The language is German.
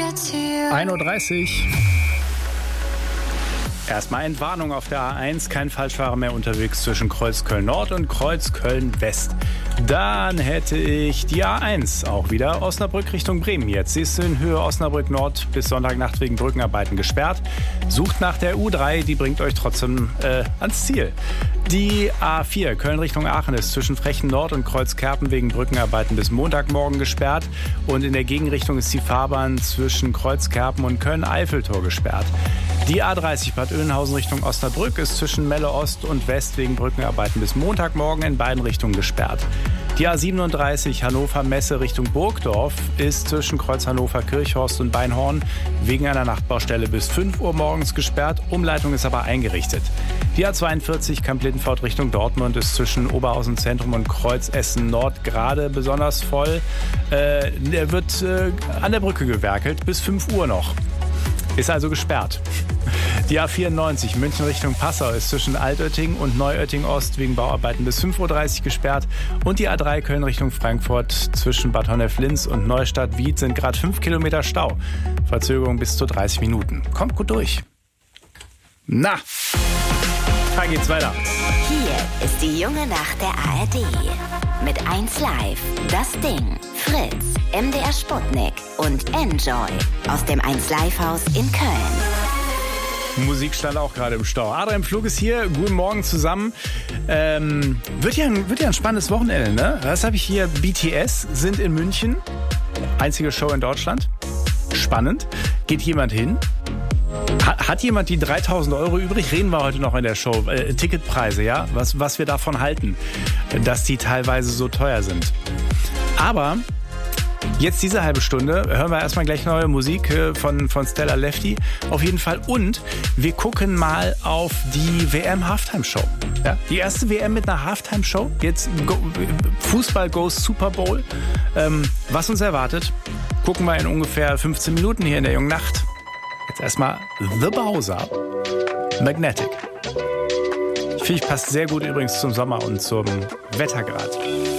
1:30 Uhr. Erstmal Entwarnung auf der A1, kein Falschfahrer mehr unterwegs zwischen Kreuzköln Nord und Kreuzköln West. Dann hätte ich die A1 auch wieder, Osnabrück Richtung Bremen jetzt. Sie ist in Höhe Osnabrück Nord bis Sonntagnacht wegen Brückenarbeiten gesperrt. Sucht nach der U3, die bringt euch trotzdem ans Ziel. Die A4 Köln Richtung Aachen ist zwischen Frechen Nord und Kreuzkerpen wegen Brückenarbeiten bis Montagmorgen gesperrt. Und in der Gegenrichtung ist die Fahrbahn zwischen Kreuzkerpen und Köln-Eiffeltor gesperrt. Die A30 Bad Oeynhausen Richtung Osnabrück ist zwischen Melle Ost und West wegen Brückenarbeiten bis Montagmorgen in beiden Richtungen gesperrt. Die A37 Hannover-Messe Richtung Burgdorf ist zwischen Kreuz Hannover-Kirchhorst und Beinhorn wegen einer Nachtbaustelle bis 5 Uhr morgens gesperrt. Umleitung ist aber eingerichtet. Die A42 Kamp-Lindfort Richtung Dortmund ist zwischen Oberhausen Zentrum und Kreuz Essen Nord gerade besonders voll. Der wird an der Brücke gewerkelt bis 5 Uhr noch. Ist also gesperrt. Die A94 München Richtung Passau ist zwischen Altötting und Neuötting Ost wegen Bauarbeiten bis 5:30 Uhr gesperrt. Und die A3 Köln Richtung Frankfurt zwischen Bad Honnef-Linz und Neustadt-Wied sind gerade 5 Kilometer Stau. Verzögerung bis zu 30 Minuten. Kommt gut durch. Na, da geht's weiter. Hier ist die junge Nacht der ARD. Mit 1 Live, Das Ding, Fritz, MDR Sputnik und Enjoy aus dem 1 Live Haus in Köln. Musik stand auch gerade im Stau. Adrian Pflug ist hier. Guten Morgen zusammen. Wird ja ein spannendes Wochenende, ne? Was habe ich hier? BTS sind in München. Einzige Show in Deutschland. Spannend. Geht jemand hin? Hat jemand die 3.000 Euro übrig? Reden wir heute noch in der Show. Ticketpreise, ja? Was wir davon halten, dass die teilweise so teuer sind. Aber jetzt diese halbe Stunde hören wir erstmal gleich neue Musik von Stella Lefty. Auf jeden Fall. Und wir gucken mal auf die WM-Halftime-Show. Ja, die erste WM mit einer Halftime-Show. Jetzt Fußball goes Super Bowl. Was uns erwartet, gucken wir in ungefähr 15 Minuten hier in der jungen Nacht. Jetzt erstmal The Bowser, Magnetic. Ich finde, passt sehr gut übrigens zum Sommer und zum Wetter gerade.